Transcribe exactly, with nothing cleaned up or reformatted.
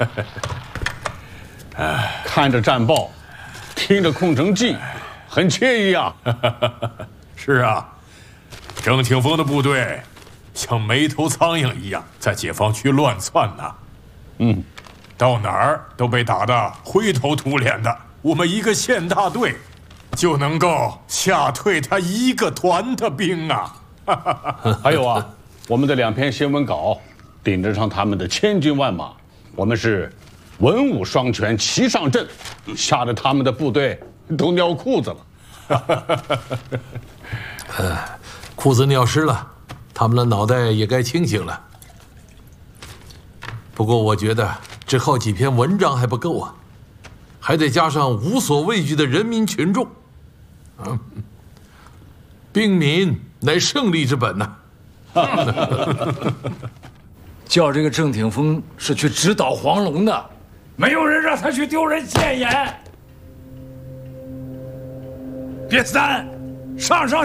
看着战报，听着空城计，很惬意啊。 是啊，郑挺峰的部队像没头苍蝇一样在解放区乱窜呢。 嗯， 到哪儿都被打得灰头土脸的。我们一个县大队就能够吓退他一个团的兵啊！ 还有啊，我们的两篇新闻稿顶得上他们的千军万马，我们是文武双全齐上阵，吓得他们的部队都尿裤子了。 呃，裤子尿湿了，他们的脑袋也该清醒了。不过我觉得只靠几篇文章还不够啊，还得加上无所畏惧的人民群众。啊，兵民乃胜利之本呐、啊！ 叫这个郑挺峰是去指导黄龙的，没有人让他去丢人现眼。别三，上上